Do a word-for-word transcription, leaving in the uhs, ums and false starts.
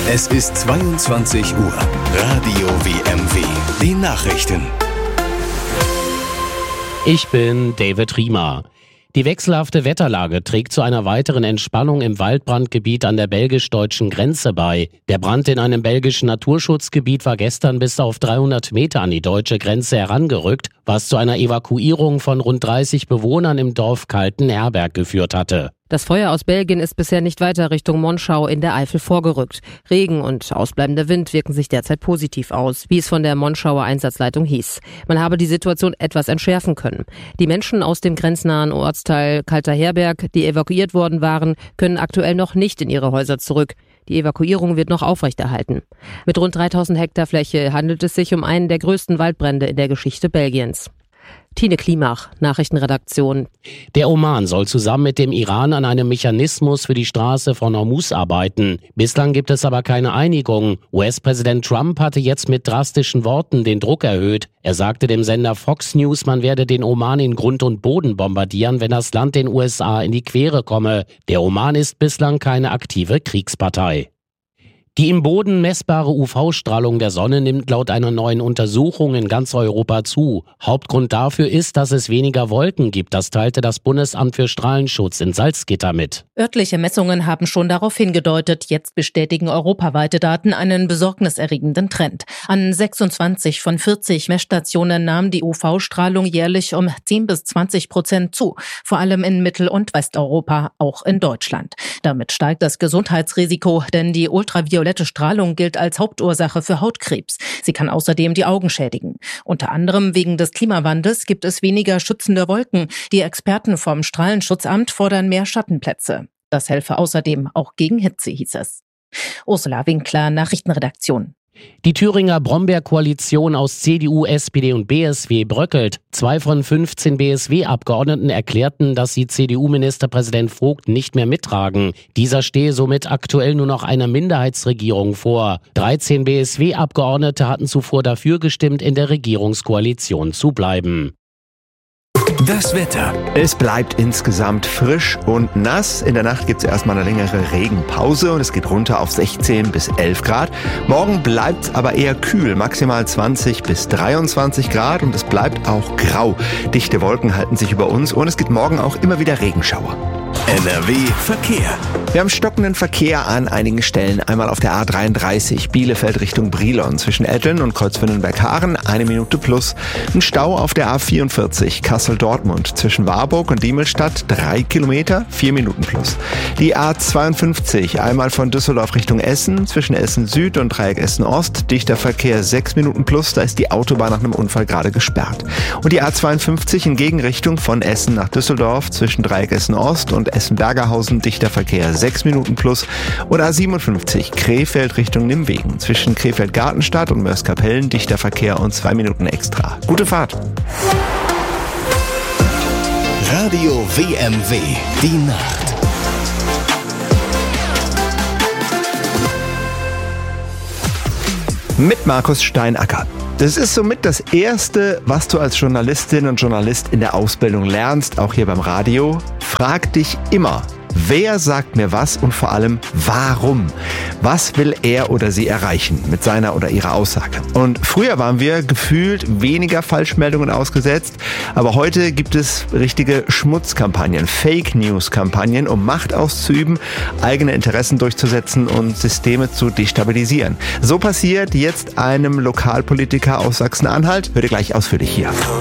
Es ist zweiundzwanzig Uhr. Radio W M W. Die Nachrichten. Ich bin David Riemer. Die wechselhafte Wetterlage trägt zu einer weiteren Entspannung im Waldbrandgebiet an der belgisch-deutschen Grenze bei. Der Brand in einem belgischen Naturschutzgebiet war gestern bis auf dreihundert Meter an die deutsche Grenze herangerückt, was zu einer Evakuierung von rund dreißig Bewohnern im Dorf Kaltenherberg geführt hatte. Das Feuer aus Belgien ist bisher nicht weiter Richtung Monschau in der Eifel vorgerückt. Regen und ausbleibender Wind wirken sich derzeit positiv aus, wie es von der Monschauer Einsatzleitung hieß. Man habe die Situation etwas entschärfen können. Die Menschen aus dem grenznahen Ortsteil Kaltenherberg, die evakuiert worden waren, können aktuell noch nicht in ihre Häuser zurück. Die Evakuierung wird noch aufrechterhalten. Mit rund dreitausend Hektar Fläche handelt es sich um einen der größten Waldbrände in der Geschichte Belgiens. Tine Klimach, Nachrichtenredaktion. Der Oman soll zusammen mit dem Iran an einem Mechanismus für die Straße von Hormuz arbeiten. Bislang gibt es aber keine Einigung. U S-Präsident Trump hatte jetzt mit drastischen Worten den Druck erhöht. Er sagte dem Sender Fox News, man werde den Oman in Grund und Boden bombardieren, wenn das Land den U S A in die Quere komme. Der Oman ist bislang keine aktive Kriegspartei. Die im Boden messbare U V-Strahlung der Sonne nimmt laut einer neuen Untersuchung in ganz Europa zu. Hauptgrund dafür ist, dass es weniger Wolken gibt. Das teilte das Bundesamt für Strahlenschutz in Salzgitter mit. Örtliche Messungen haben schon darauf hingedeutet. Jetzt bestätigen europaweite Daten einen besorgniserregenden Trend. An sechsundzwanzig von vierzig Messstationen nahm die U V-Strahlung jährlich um zehn bis zwanzig Prozent zu. Vor allem in Mittel- und Westeuropa, auch in Deutschland. Damit steigt das Gesundheitsrisiko, denn die ultraviolette Violette Strahlung gilt als Hauptursache für Hautkrebs. Sie kann außerdem die Augen schädigen. Unter anderem wegen des Klimawandels gibt es weniger schützende Wolken. Die Experten vom Strahlenschutzamt fordern mehr Schattenplätze. Das helfe außerdem auch gegen Hitze, hieß es. Ursula Winkler, Nachrichtenredaktion. Die Thüringer Brombeerkoalition aus C D U, S P D und B S W bröckelt. Zwei von fünfzehn B S W-Abgeordneten erklärten, dass sie C D U-Ministerpräsident Vogt nicht mehr mittragen. Dieser stehe somit aktuell nur noch einer Minderheitsregierung vor. dreizehn B S W-Abgeordnete hatten zuvor dafür gestimmt, in der Regierungskoalition zu bleiben. Das Wetter. Es bleibt insgesamt frisch und nass. In der Nacht gibt es erstmal eine längere Regenpause und es geht runter auf sechzehn bis elf Grad. Morgen bleibt es aber eher kühl, maximal zwanzig bis dreiundzwanzig Grad und es bleibt auch grau. Dichte Wolken halten sich über uns und es gibt morgen auch immer wieder Regenschauer. N R W Verkehr. Wir haben stockenden Verkehr an einigen Stellen. Einmal auf der A dreiunddreißig Bielefeld Richtung Brilon zwischen Etteln und Kreuzwindelberg-Haaren, eine Minute plus. Ein Stau auf der A vierundvierzig Kassel-Dortmund zwischen Warburg und Diemelstadt, drei Kilometer, vier Minuten plus. Die A zweiundfünfzig einmal von Düsseldorf Richtung Essen zwischen Essen Süd und Dreieck Essen Ost, dichter Verkehr, sechs Minuten plus. Da ist die Autobahn nach einem Unfall gerade gesperrt. Und die A zweiundfünfzig in Gegenrichtung von Essen nach Düsseldorf zwischen Dreieck Essen Ost und Essen-Bergerhausen, dichter Verkehr, sechs Minuten plus. Und A siebenundfünfzig Krefeld Richtung Nimwegen zwischen Krefeld-Gartenstadt und Mörs-Kapellen, dichter Verkehr und zwei Minuten extra. Gute Fahrt! Radio W M W, die Nacht. Mit Markus Steinacker. Das ist somit das Erste, was du als Journalistin und Journalist in der Ausbildung lernst, auch hier beim Radio. Frag dich immer, wer sagt mir was und vor allem, warum? Was will er oder sie erreichen mit seiner oder ihrer Aussage? Und früher waren wir gefühlt weniger Falschmeldungen ausgesetzt, aber heute gibt es richtige Schmutzkampagnen, Fake-News-Kampagnen, um Macht auszuüben, eigene Interessen durchzusetzen und Systeme zu destabilisieren. So passiert jetzt einem Lokalpolitiker aus Sachsen-Anhalt. Hör dir gleich ausführlich hier.